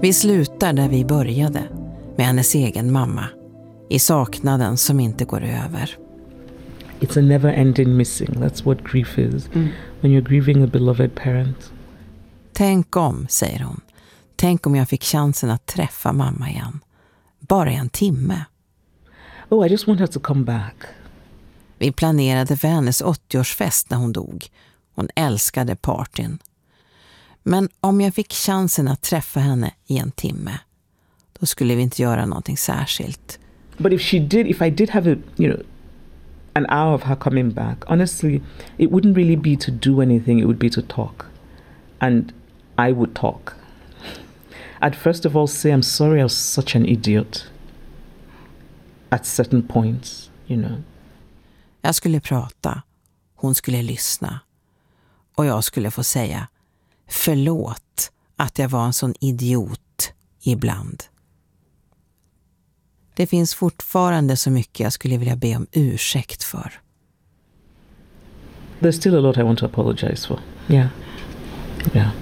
Vi slutar där vi började, med hennes egen mamma, i saknaden som inte går över. It's a never-ending missing. That's what grief is. When you're grieving a beloved parent. Tänk om, säger hon. Tänk om jag fick chansen att träffa mamma igen. Bara en timme. Oh, I just want her to come back. Vi planerade för hennes 80-årsfest när hon dog. Hon älskade partyn. Men om jag fick chansen att träffa henne i en timme, då skulle vi inte göra någonting särskilt. But if I did have an hour of her coming back, honestly, it wouldn't really be to do anything. It would be to talk. And I would talk. I'd first of all say, I'm sorry I was such an idiot. At certain points, Jag skulle prata. Hon skulle lyssna. Och jag skulle få säga, förlåt att jag var en sån idiot ibland. Det finns fortfarande så mycket jag skulle vilja be om ursäkt för. There's still a lot I want to apologize for. Yeah.